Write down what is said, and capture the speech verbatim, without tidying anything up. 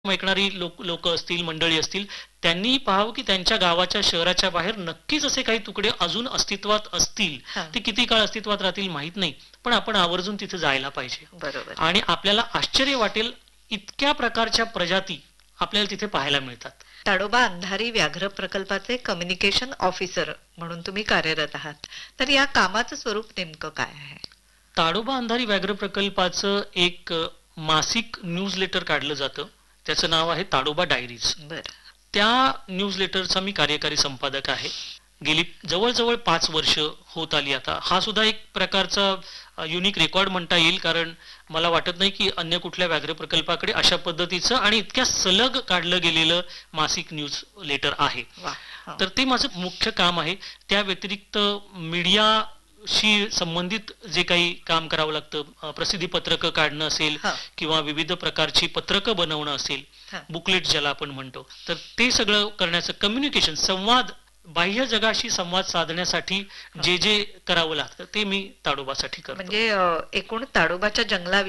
ऐकणारी लोक लोक असतील, मंडळी असतील, त्यांनी पाहावं की त्यांच्या गावाच्या, शहराच्या बाहेर नक्कीच असे काही तुकडे अजून अस्तित्वात असतील. हां. ते किती काळ अस्तित्वात राहतील माहित नाही, पण आपण आवर्जून तिथे जायला पाहिजे. बरोबर. आणि आपल्याला आश्चर्य वाटेल इतक्या प्रकारच्या प्रजाती आपल्याला तिथे पाहायला मिळतात. ताडोबा अंधारी व्याघ्र प्रकल्पाचे कम्युनिकेशन ऑफिसर म्हणून तुम्ही कार्यरत आहात. तर या कामाचं स्वरूप नेमकं काय आहे? ताडोबा अंधारी व्याघ्र प्रकल्पाचं एक अ, मासिक न्यूज लेटर काढलं जातं. त्याचं नाव आहे ताडोबा डायरीज. बरं. त्या न्यूज लेटरचा मी कार्यकारी संपादक आहे. गेली जवळजवळ पाच वर्ष होत आली आता. हा सुद्धा एक प्रकारचा युनिक रेकॉर्ड म्हणता येईल, कारण मला वाटत नाही की अन्य कुठल्या व्याघ्र प्रकल्पाकडे अशा पद्धतीचं आणि इतक्या सलग काढलं गेलेलं मासिक न्यूज लेटर आहे. वा. हां. तर ते माझं मुख्य काम आहे. त्या व्यतिरिक्त मीडियाशी संबंधित जे काही काम करावं लागतं, अ, प्रसिद्धी पत्रकं काढणं असेल हां. किंवा विविध प्रकारची पत्रकं बनवणं असेल, हां. बुकलेट ज्याला आपण म्हणतो, तर ते सगळं करण्याचं कम्युनिकेशन, संवाद, बाह्य जगाशी संवाद साधण्यासाठी जे जे करावं लागतं ते मी ताडोबासाठी करतो. म्हणजे अ, एकूण ताडोबाच्या जंगला